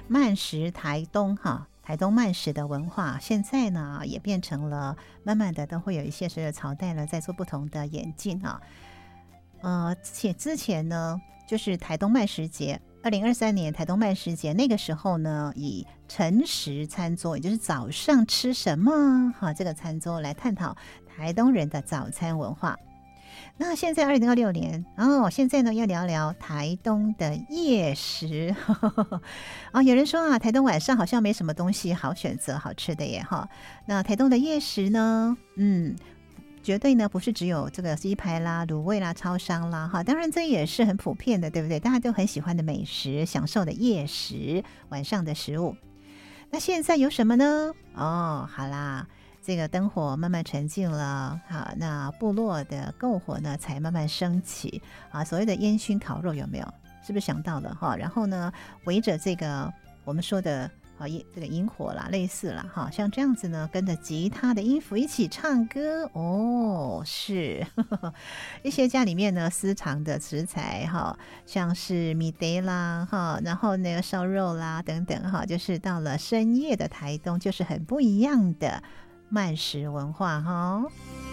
慢食台东哈。台东慢食的文化，现在呢也变成了慢慢的都会有一些随着朝代呢在做不同的演进啊。之前呢就是台东慢食节，2023年台东慢食节那个时候呢，以晨食餐桌，也就是早上吃什么这个餐桌来探讨台东人的早餐文化。那现在2026年现在呢要聊聊台东的夜食有人说台东晚上好像没什么东西好选择好吃的耶那台东的夜食呢绝对呢不是只有这个鸡排啦、卤味啦、超商啦当然这也是很普遍的，对不对？大家都很喜欢的美食，享受的夜食，晚上的食物。那现在有什么呢？好啦，这个灯火慢慢沉静了，好，那部落的篝火呢才慢慢升起所谓的烟熏烤肉有没有？是不是想到了然后呢，围着这个我们说的这个萤火啦，类似啦像这样子呢，跟着吉他的音符一起唱歌是一些家里面呢私藏的食材像是米得啦然后那个烧肉啦等等就是到了深夜的台东，就是很不一样的慢食文化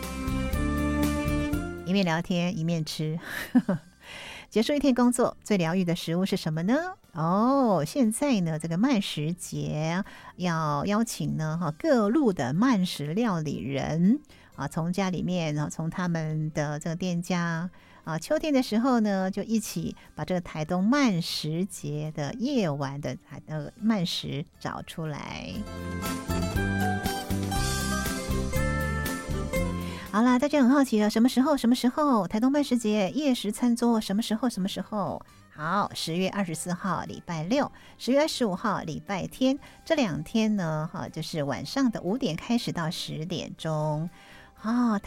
一面聊天一面吃结束一天工作，最疗愈的食物是什么呢？现在呢，这个慢食节要邀请呢各路的慢食料理人从家里面从他们的这个店家秋天的时候呢，就一起把这个台东慢食节的夜晚的慢食找出来。好啦，大家很好奇了，什么时候台东慢食节夜食餐桌什么时候？好，10月24号礼拜六，10月25号礼拜天，这2天呢就是晚上的5点开始到10点钟